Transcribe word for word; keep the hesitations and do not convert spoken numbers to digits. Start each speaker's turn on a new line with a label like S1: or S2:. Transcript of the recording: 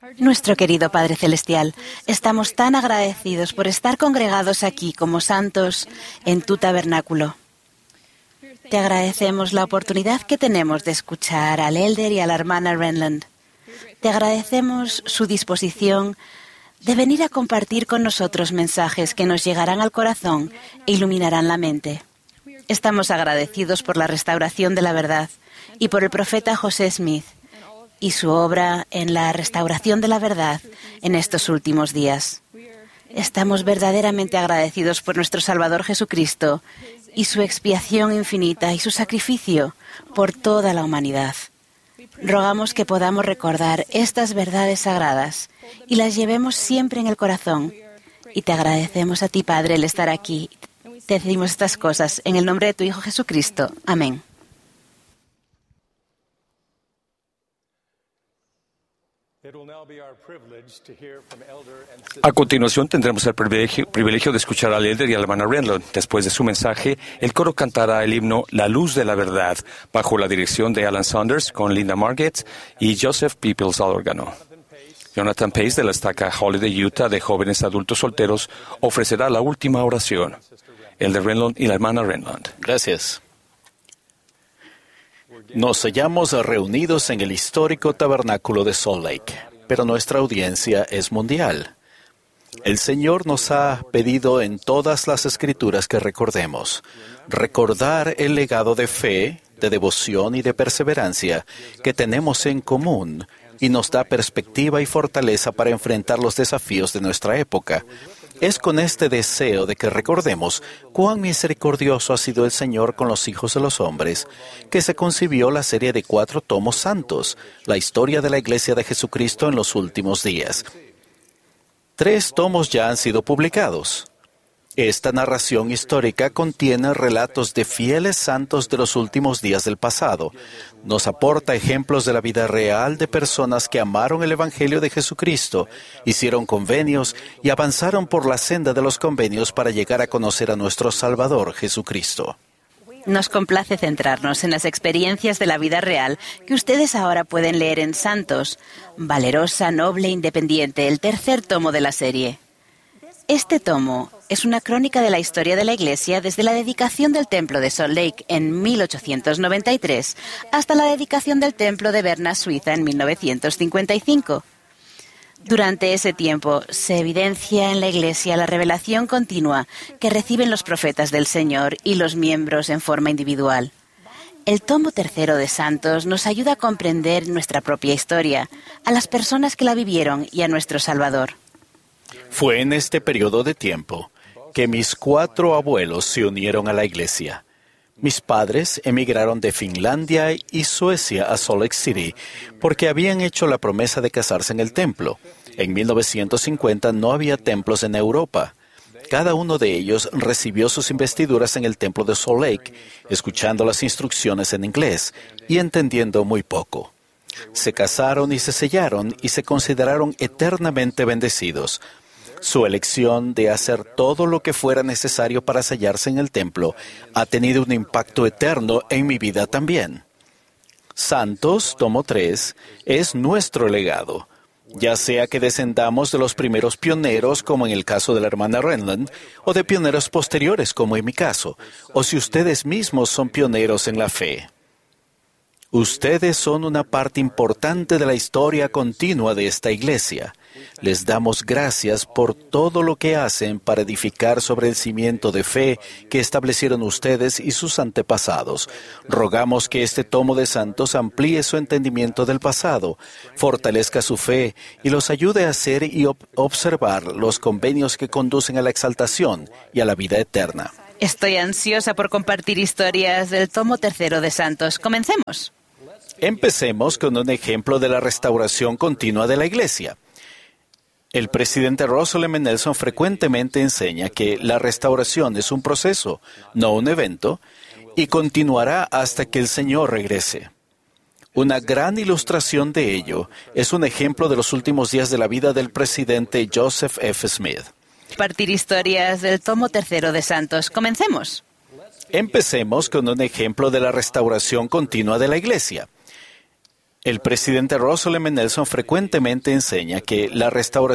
S1: Nuestro querido Padre Celestial, estamos tan agradecidos por estar congregados aquí como santos en tu tabernáculo. Te agradecemos la oportunidad que tenemos de escuchar al Elder y a la hermana Renlund. Te agradecemos su disposición de venir a compartir con nosotros mensajes que nos llegarán al corazón e iluminarán la mente. Estamos agradecidos por la restauración de la verdad y por el profeta José Smith y su obra en la restauración de la verdad en estos últimos días. Estamos verdaderamente agradecidos por nuestro Salvador Jesucristo y su expiación infinita y su sacrificio por toda la humanidad. Rogamos que podamos recordar estas verdades sagradas y las llevemos siempre en el corazón. Y te agradecemos a ti, Padre, el estar aquí. Te decimos estas cosas en el nombre de tu Hijo Jesucristo. Amén.
S2: A continuación tendremos el privilegio, privilegio de escuchar al Elder y a la hermana Renlund. Después de su mensaje, el coro cantará el himno La Luz de la Verdad, bajo la dirección de Alan Saunders, con Linda Marget y Joseph Peoples al órgano. Jonathan Pace, de la estaca Holiday, Utah, de jóvenes adultos solteros, ofrecerá la última oración. Elder Renlund y la hermana Renlund.
S3: Gracias. Nos hallamos reunidos en el histórico tabernáculo de Salt Lake, pero nuestra audiencia es mundial. El Señor nos ha pedido en todas las Escrituras que recordemos, recordar el legado de fe, de devoción y de perseverancia que tenemos en común y nos da perspectiva y fortaleza para enfrentar los desafíos de nuestra época. Es con este deseo de que recordemos cuán misericordioso ha sido el Señor con los hijos de los hombres, que se concibió la serie de cuatro tomos santos, la historia de la Iglesia de Jesucristo en los últimos días. Tres tomos ya han sido publicados. Esta narración histórica contiene relatos de fieles santos de los últimos días del pasado. Nos aporta ejemplos de la vida real de personas que amaron el Evangelio de Jesucristo, hicieron convenios y avanzaron por la senda de los convenios para llegar a conocer a nuestro Salvador Jesucristo.
S1: Nos complace centrarnos en las experiencias de la vida real que ustedes ahora pueden leer en Santos, Valerosa, Noble e Independiente, el tercer tomo de la serie. Este tomo es una crónica de la historia de la Iglesia desde la dedicación del Templo de Salt Lake en mil ochocientos noventa y tres hasta la dedicación del Templo de Berna, Suiza, en mil novecientos cincuenta y cinco. Durante ese tiempo se evidencia en la Iglesia la revelación continua que reciben los profetas del Señor y los miembros en forma individual. El tomo tercero de Santos nos ayuda a comprender nuestra propia historia, a las personas que la vivieron y a nuestro Salvador.
S3: Fue en este periodo de tiempo que mis cuatro abuelos se unieron a la Iglesia. Mis padres emigraron de Finlandia y Suecia a Salt Lake City porque habían hecho la promesa de casarse en el templo. En mil novecientos cincuenta no había templos en Europa. Cada uno de ellos recibió sus investiduras en el templo de Salt Lake, escuchando las instrucciones en inglés y entendiendo muy poco. Se casaron y se sellaron y se consideraron eternamente bendecidos. Su elección de hacer todo lo que fuera necesario para sellarse en el templo ha tenido un impacto eterno en mi vida también. Santos, tomo tres, es nuestro legado. Ya sea que descendamos de los primeros pioneros, como en el caso de la hermana Renlund, o de pioneros posteriores, como en mi caso, o si ustedes mismos son pioneros en la fe. Ustedes son una parte importante de la historia continua de esta Iglesia. Les damos gracias por todo lo que hacen para edificar sobre el cimiento de fe que establecieron ustedes y sus antepasados. Rogamos que este tomo de Santos amplíe su entendimiento del pasado, fortalezca su fe y los ayude a hacer y ob- observar los convenios que conducen a la exaltación y a la vida eterna.
S1: Estoy ansiosa por compartir historias del tomo tercero de Santos. Comencemos.
S3: Empecemos con un ejemplo de la restauración continua de la Iglesia. El presidente Russell M. Nelson frecuentemente enseña que la restauración es un proceso, no un evento, y continuará hasta que el Señor regrese. Una gran ilustración de ello es un ejemplo de los últimos días de la vida del presidente Joseph F. Smith.
S1: Compartir historias del tomo tercero de Santos. Comencemos.
S3: Empecemos con un ejemplo de la restauración continua de la Iglesia. El presidente Russell M. Nelson frecuentemente enseña que la restauración